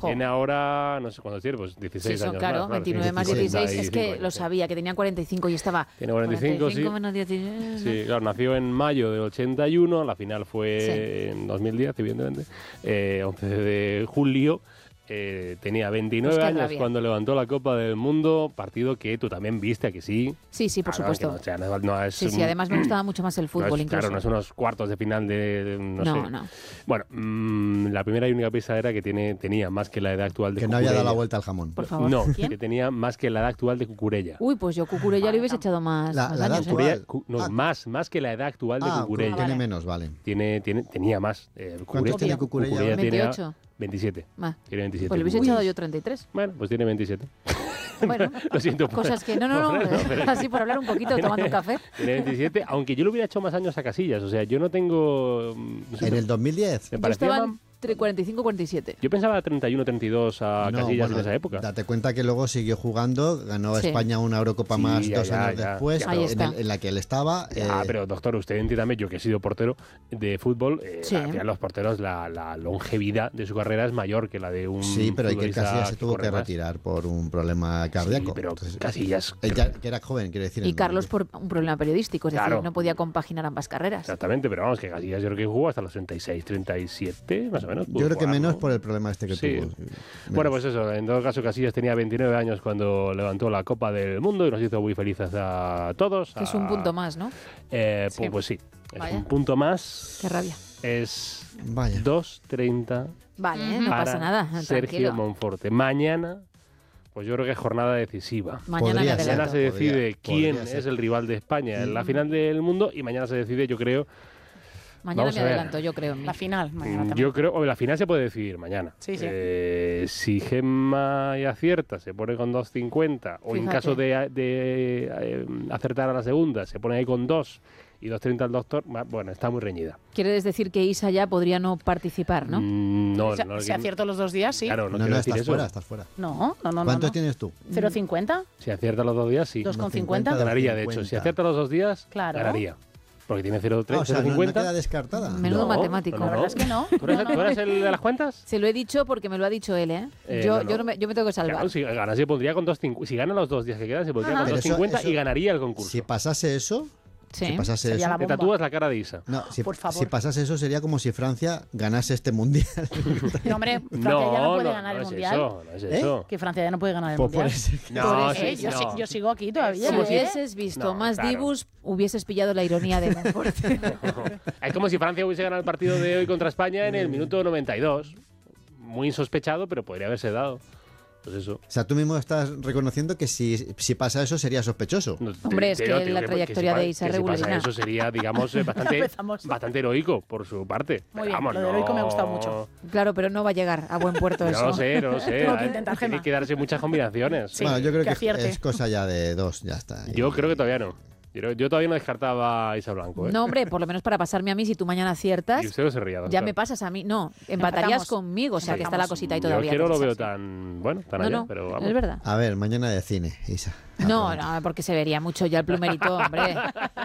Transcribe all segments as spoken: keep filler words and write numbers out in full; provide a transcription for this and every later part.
Jo. Tiene ahora, no sé cuántos tiene, pues dieciséis sí, años. claro, más, claro, veintinueve más dieciséis, es que años, lo sí. sabía, que tenía cuarenta y cinco y estaba... Tiene cuarenta y cinco, cuarenta y cinco sí. menos dieciséis... Sí, claro, nació en mayo del ochenta y uno, la final fue Sí. en dos mil diez, evidentemente, eh, once de julio. Eh, tenía veintinueve Pues qué años rabia. cuando levantó la Copa del Mundo, partido que tú también viste, ¿a que sí? Sí, sí, por Ah, no, supuesto. que no, o sea, no, no es Sí, sí, un- además me gustaba mucho más el no fútbol, es- incluso. Claro, no es unos cuartos de final de, de- no, No, sé. no. Bueno, mmm, la primera y única pista era que tiene, tenía más que la edad actual de Que no había dado la Cucurella. vuelta al jamón. Por favor. No, ¿Quién? que tenía más que la edad actual de Cucurella. Uy, pues yo Cucurella le hubiese echado más, La- más la edad años. ¿eh? actual. Cucurella- cu- no, Ah. más, más que la edad actual de Ah, Cucurella. tiene vale. menos, vale. Tiene, tiene, tenía más. Eh, ¿Cuántos Cucurella- tiene Cucurella? Cucurella tenía veintiocho. veintisiete. Ah, Tiene veintisiete. pues le hubiese Uy. echado yo treinta y tres. Bueno, pues tiene veintisiete. Bueno, Lo siento. por- cosas que... No, no, no, por- pero- así por hablar un poquito, tomando un café. Tiene veintisiete, aunque yo le hubiera hecho más años a Casillas. O sea, yo no tengo... mm, no sé, En el dos mil diez. me Yo parecía estaba más- entre cuarenta y cinco y cuarenta y siete. Yo pensaba treinta y uno, treinta y dos a No, Casillas bueno, en esa época. Date cuenta que luego siguió jugando, ganó Sí. España una Eurocopa Sí, más ya, dos ya, años ya. después, Ya, Ahí en, está. el- en la que él estaba. Ah, eh, pero doctor, usted entiéndame, yo que he sido portero de fútbol, eh, Sí. al final los porteros, la, la longevidad de su carrera es mayor que la de un sí, pero Iker futbolista Casillas se tuvo corre que más. retirar por un problema cardíaco. Sí, pero Entonces, Casillas... él ya- que era joven, quiere decir. Y en- Carlos por un problema periodístico, es Claro. decir, no podía compaginar ambas carreras. Exactamente, pero vamos, que Casillas yo creo que jugó hasta los treinta y seis, treinta y siete, más o menos. Yo creo que Jugar, menos ¿no? por el problema este que Sí. tuvo. Bueno, pues eso, en todo caso Casillas tenía veintinueve años cuando levantó la Copa del Mundo y nos hizo muy felices a todos. Que es a- un punto más, ¿no? Eh, Sí. pues, pues sí, es Vaya. un punto más. Qué rabia. Es Vaya. dos treinta Vale, no para pasa nada, Sergio tranquilo. Monforte. Mañana, pues yo creo que es jornada decisiva. Mañana Podría me ser. Mañana adelanto. se decide Podría- quién podría ser. es el rival de España en la final del mundo y mañana se decide, yo creo, Mañana Vamos me a ver. adelanto, yo creo. en mí. La final, mañana Mm, también. Yo creo, o la final se puede decidir mañana. Sí, sí. Eh, si Gemma y acierta, se pone con dos cincuenta, o en Fíjate. caso de, de, eh, acertar a la segunda, se pone ahí con dos y dos treinta al doctor, va- bueno, está muy reñida. Quieres decir que Isa ya podría no participar, ¿no? Mm, no, Si, no, si acierto los dos días, sí. Claro, no, No, quiero no, decir estás eso. fuera, estás fuera. No, no, no. no, ¿Cuántos no. tienes tú? ¿cero coma cincuenta? Si acierta los dos días, sí. Dos con uno cincuenta. cincuenta. Ganaría, de hecho. Si cincuenta. acierta los dos días, Claro. ganaría. Porque tiene cero Ah, tres, o sea, cero no, no cincuenta. queda descartada. Menudo matemático. La verdad es que no. ¿Tú eres, tú eres el de las cuentas? Se lo he dicho porque me lo ha dicho él, ¿eh? Eh, yo, no, no. Yo, no me, yo me tengo que salvar. Claro, si gana, se pondría con dos cincuenta. Si gana los dos días que quedan, se pondría Ajá. con Pero dos eso- cincuenta eso- y ganaría el concurso. Si pasase eso, Sí. si pasase Sería eso, la Te bomba. tatúas la cara de Isa. no, si, Por favor. si pasase eso sería como si Francia ganase este mundial. No, hombre, Francia ya no puede ganar no el es mundial. eso, no es ¿Eh? eso. Que Francia ya no puede ganar el Pues por mundial. eso- No, Por sí, eso, yo, no. si- yo sigo aquí todavía. Si ¿eh? hubieses visto No, más claro. Dibus, hubieses pillado la ironía de Monforte. Es como si Francia hubiese ganado el partido de hoy contra España en el minuto noventa y dos. Muy insospechado, pero podría haberse dado. Pues eso. O sea, tú mismo estás reconociendo que si, si pasa eso sería sospechoso. No, te- Hombre, es te- que no, te digo la que- trayectoria que si de pa- Isa que si pasa regularina. eso sería, digamos, eh, bastante, Empezamos. bastante heroico por su parte. Muy Pero bien, vamos, lo de heroico me ha gustado mucho. Claro, pero no va a llegar a buen puerto No eso. lo sé, no lo sé. Tengo que Hay- intentar, Tiene Gemma. que darse muchas combinaciones. Sí, bueno, yo creo que que, acierte. es cosa ya de dos, ya está. Yo Y- creo que todavía no. Yo, yo todavía no descartaba a Isa Blanco. ¿eh? No, hombre, por lo menos para pasarme a mí, si tú mañana aciertas, Y usted no se ría. ya doctor. me pasas a mí. No, empatarías Empatamos. conmigo, o sea que está la Empatamos. cosita ahí Yo todavía. que no lo entonces, veo así. tan bueno, tan No, allá, no, pero vamos. es verdad. A ver, mañana de cine, Isa. No, no, porque se vería mucho ya el plumerito, hombre.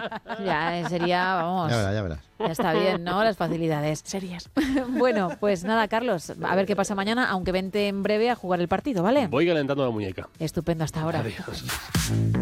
Ya eh, sería, vamos, Ya verás, ya verás. ya está bien, ¿no? Las facilidades. Series. Bueno, pues nada, Carlos, a ver qué pasa mañana, aunque vente en breve a jugar el partido, ¿vale? Voy calentando la muñeca. Estupendo hasta ahora. Adiós.